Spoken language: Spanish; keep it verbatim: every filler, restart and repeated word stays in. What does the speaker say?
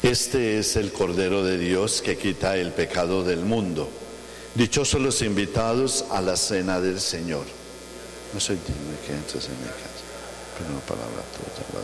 Este es el Cordero de Dios que quita el pecado del mundo. Dichosos los invitados a la cena del Señor. No soy digno de que entres en mi casa, pero una palabra tuya,